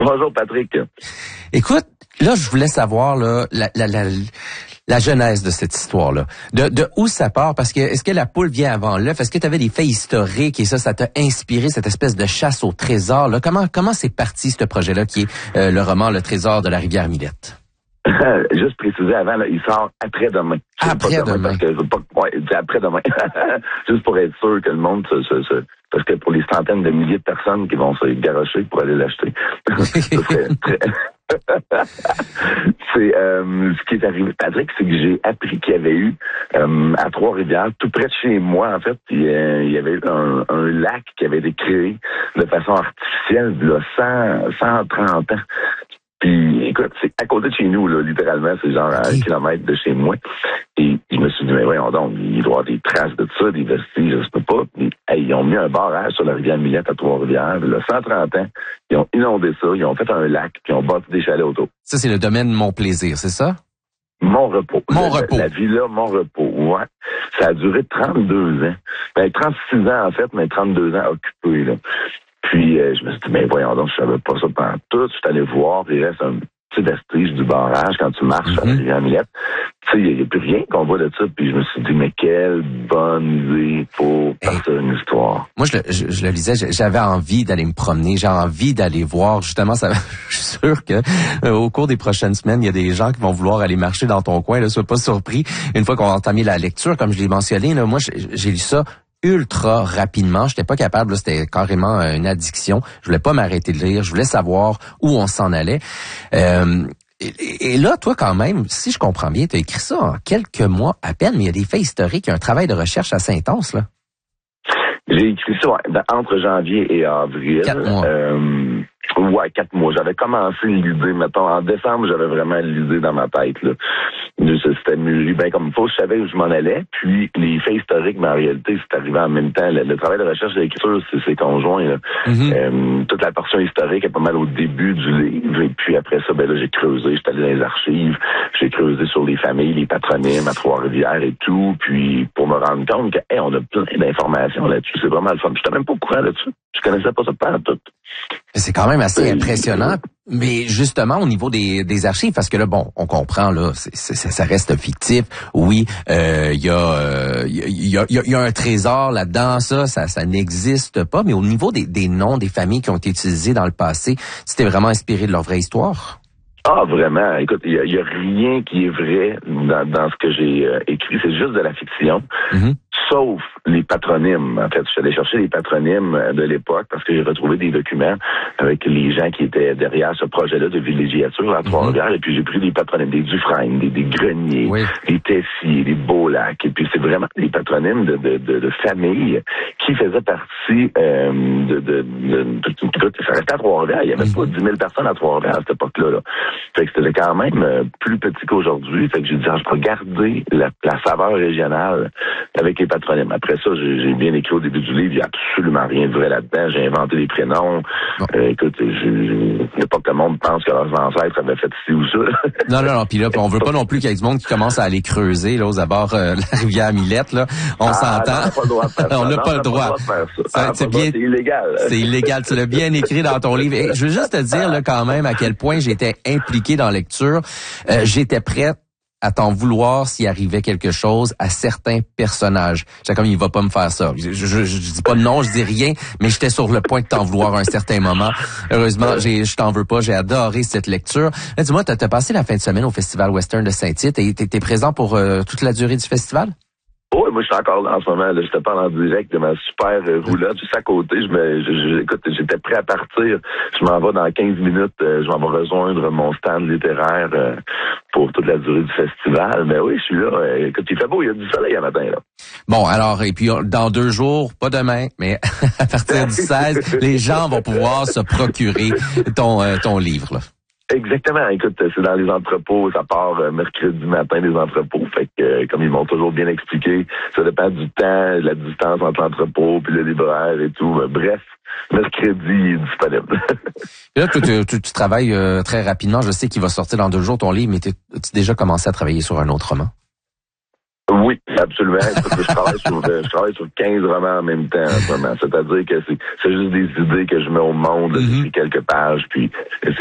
Bonjour, Patrick. Écoute, là, je voulais savoir là, la genèse de cette histoire-là. De où ça part? Parce que est-ce que la poule vient avant l'œuf? Est-ce que tu avais des faits historiques et ça t'a inspiré cette espèce de chasse au trésor? Là? Comment c'est parti ce projet-là qui est le roman Le Trésor de la rivière Millette? Juste préciser avant, là, il sort après-demain. Après-demain. Après-demain. Juste pour être sûr que le monde parce que pour les centaines de milliers de personnes qui vont se garrocher pour aller l'acheter. C'est ce qui est arrivé, Patrick, c'est que j'ai appris qu'il y avait eu à Trois-Rivières, tout près de chez moi, en fait, il y avait eu un lac qui avait été créé de façon artificielle il y a 130 ans. Puis, écoute, c'est à côté de chez nous, là, littéralement, c'est genre à 1 kilomètre de chez moi. Et je me suis dit, mais voyons donc, il doit y avoir des traces de ça, des vestiges, je sais pas. Puis, ils ont mis un barrage sur la rivière Millette à Trois-Rivières. Il y a 130 ans, ils ont inondé ça, ils ont fait un lac, puis ils ont bâti des chalets autour. Ça, c'est le domaine Mon Plaisir, c'est ça? Mon Repos. Repos. La villa Mon Repos, ouais. Ça a duré 32 ans. 36 ans, en fait, mais 32 ans occupés, là. Puis, je me suis dit, mais voyons donc, je savais pas ça pendant tout. Je suis allé voir, il reste un petit vestige du barrage quand tu marches à la rivière Millette. Tu sais, il n'y a plus rien qu'on voit de ça. Puis, je me suis dit, mais quelle bonne idée pour partir une histoire. Moi, je le lisais, j'avais envie d'aller me promener, j'ai envie d'aller voir. Justement, ça, je suis sûr que au cours des prochaines semaines, il y a des gens qui vont vouloir aller marcher dans ton coin. Là, sois pas surpris. Une fois qu'on va entamer la lecture, comme je l'ai mentionné, là, moi, j'ai lu ça ultra rapidement. J'étais pas capable, là, c'était carrément une addiction. Je voulais pas m'arrêter de lire. Je voulais savoir où on s'en allait. Et là, toi, quand même, si je comprends bien, tu as écrit ça en quelques mois à peine, mais il y a des faits historiques, il y a un travail de recherche assez intense, là. J'ai écrit ça entre janvier et avril. 4 mois. Ouais, 4 mois. J'avais commencé l'idée, mettons, en décembre, j'avais vraiment l'idée dans ma tête, là. C'était mûri bien comme il faut. Je savais où je m'en allais. Puis, les faits historiques, mais en réalité, c'est arrivé en même temps. Le travail de recherche et d'écriture, c'est conjoint, là. Toute la portion historique est pas mal au début du livre. Et puis, après ça, ben là, j'ai creusé. J'étais allé dans les archives. J'ai creusé sur les familles, les patronymes à Trois-Rivières et tout. Puis, pour me rendre compte que, on a plein d'informations là-dessus. C'est vraiment le fun. J'étais même pas au courant là-dessus. Je connaissais pas ça pas tout. C'est quand même assez impressionnant. Mais justement, au niveau des archives, parce que là, bon, on comprend, là, ça reste fictif. Oui, il y a un trésor là-dedans, ça n'existe pas. Mais au niveau des noms des familles qui ont été utilisées dans le passé, c'était vraiment inspiré de leur vraie histoire? Ah, vraiment. Écoute, il y a rien qui est vrai dans ce que j'ai écrit. C'est juste de la fiction. Sauf les patronymes. En fait, je suis allé chercher les patronymes de l'époque parce que j'ai retrouvé des documents avec les gens qui étaient derrière ce projet-là de villégiature à Trois-Rivières. Et puis, j'ai pris des patronymes, des Dufresne, des Grenier, des Tessier, des Beaulac. Et puis, c'est vraiment des patronymes de familles qui faisaient partie ça restait à Trois-Rivières. Il n'y avait pas 10 000 personnes à Trois-Rivières à cette époque-là, là. Fait que c'était quand même plus petit qu'aujourd'hui. Fait que j'ai dit, je vais garder la saveur régionale avec les patronymes. Après ça, j'ai bien écrit au début du livre, il n'y a absolument rien de vrai là-dedans. J'ai inventé des prénoms. Écoute, il n'y a pas que le monde pense que leurs ancêtres avaient fait ci ou ça. Non. Puis là, on veut pas non plus qu'il y ait du monde qui commence à aller creuser là aux abords de la rivière Millette. Là, on s'entend. On n'a pas le droit. C'est illégal. C'est illégal. Tu l'as bien écrit dans ton livre. Et je veux juste te dire là quand même à quel point j'étais impliqué dans la lecture. J'étais prête à t'en vouloir s'il arrivait quelque chose à certains personnages. J'étais comme, il va pas me faire ça. Je dis pas non, je dis rien, mais j'étais sur le point de t'en vouloir à un certain moment. Heureusement, je t'en veux pas, j'ai adoré cette lecture. Là, dis-moi, t'as passé la fin de semaine au Festival Western de Saint-Tite et t'es présent pour toute la durée du festival? Oui, moi, je suis encore là en ce moment. Là, je te parle en direct de ma super roulotte juste à côté. Écoute, j'étais prêt à partir. Je m'en vais dans 15 minutes. Je m'en vais rejoindre mon stand littéraire pour toute la durée du festival. Mais oui, je suis là. Écoute, il fait beau, il y a du soleil à matin, là. Bon, alors, et puis dans 2 jours, pas demain, mais à partir du 16, les gens vont pouvoir se procurer ton livre, là. Exactement. Écoute, c'est dans les entrepôts. Ça part mercredi matin des entrepôts. Fait que, comme ils m'ont toujours bien expliqué, ça dépend du temps, de la distance entre l'entrepôt puis le libraire et tout. Bref, mercredi, il est disponible. Et là, tu travailles très rapidement. Je sais qu'il va sortir dans 2 jours ton livre, mais tu déjà commencé à travailler sur un autre roman? Oui, Absolument. Je travaille sur 15 romans en même temps en ce moment. C'est-à-dire que c'est juste des idées que je mets au monde, j'écris quelques pages, puis